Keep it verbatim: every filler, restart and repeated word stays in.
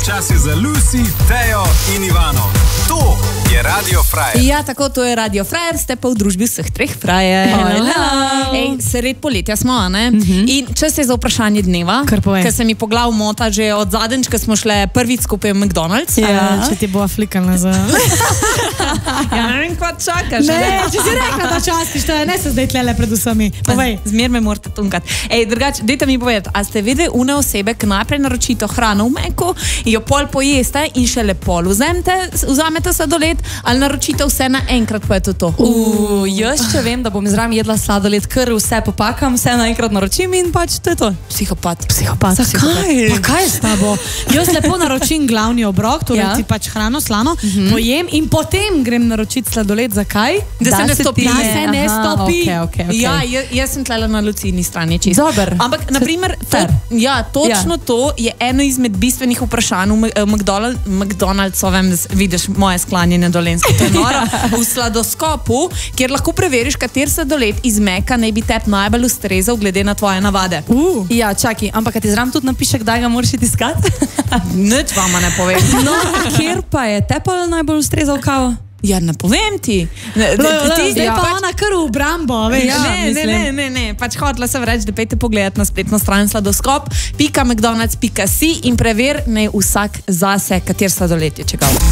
Čas je za Lucy, Tejo in Ivano. To je Radio Frajer. Ja, tako, to je Radio Frajer, ste pa v družbi vseh treh frajerjev. Ej, sred poletja smo, ne? Mm-hmm. In čas je za vprašanje dneva, ker se mi po glavu mota že od zadnjič, ko smo šle prvič skupaj v McDonald's. Ja, če ti bo flikala za... Ja, ne vem, kva čakaš. Ne, če si rekla, da častiš, to je, ne se zdaj tlele pred vsemi. Povej. Zmer me morate tunkat. Ej, drugač, dajte mi povedati, a ste videli une osebe, ki najprej naročito hrano v Meku, jo pol pojeste in šele pol vzemete, vzamete sladoled, ali naročite vse naenkrat, pa je to to? Uh, jaz če vem, da bom zraven jedla sladoled, ker vse popakam, vse naenkrat naročim in pač to je to. Psihopat. Psihopat. Zakaj? Pa kaj je s tabo? Jaz lepo naročim glavni obrok, torej Ja. ti pač hrano slano, pojem in potem grem naročiti sladoled. Zakaj? Da se ne stopi. Da se ne Aha, stopi. okej, okej, okej. Ja, jaz, jaz sem tlele na Lucijini strani čisto. Dober. Ampak, naprimer, to, Fair. ja, točno ja. to je eno izmed bistvenih vprašanj v Mc- McDonald, McDonald'sovem, vidiš moje sklanjene dolenske, to je noro, v sladoskopu, kjer lahko preveriš, kater sladoled iz Meka naj bi tebi najbolj ustrezal glede na tvoje navade. Uh. Ja, čaki, ampak a ti zraven tudi napiše, kdaj ga moraš iti iskat? Nič vama ne povem. No, kjer pa je te pa najbolj ustrezal kavo? Ja, ne povem ti. Ne, Le, le, ti- zdaj ja, pa pač- ona kar v obrambo, veš. Ja, ne, ne, ne, ne, ne, pač hotela sem reči, da pejte pogledat na spletno stran sladoskop pika mcdonalds pika si in prever naj vsak zase, kater sladoled je čakal.